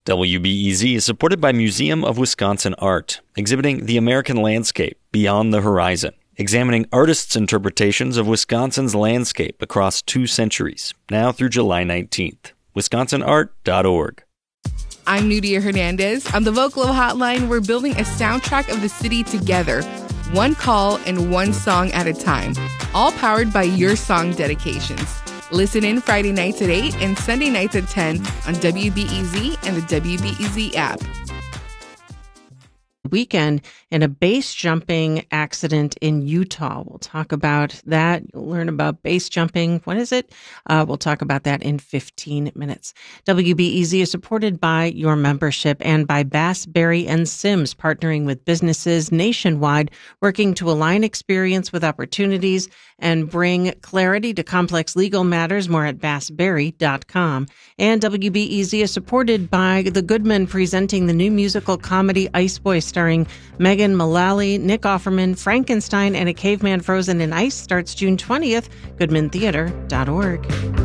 WBEZ is supported by Museum of Wisconsin Art, exhibiting the American landscape beyond the horizon, examining artists' interpretations of Wisconsin's landscape across 2 centuries, now through July 19th. WisconsinArt.org. I'm Nudia Hernandez. On the Vocalo Hotline, we're building a soundtrack of the city together, one call and one song at a time, all powered by your song dedications. Listen in Friday nights at 8 and Sunday nights at 10 on WBEZ and the WBEZ app. Weekend in a base jumping accident in Utah. We'll talk about that. You'll learn about base jumping. What is it? We'll talk about that in 15 minutes. WBEZ is supported by your membership and by Bass, Berry & Sims, partnering with businesses nationwide, working to align experience with opportunities and bring clarity to complex legal matters. More at bassberry.com. And WBEZ is supported by the Goodman, presenting the new musical comedy Ice Boy, starring Megan Mullally, Nick Offerman, Frankenstein, and a Caveman Frozen in Ice. Starts June 20th. GoodmanTheater.org.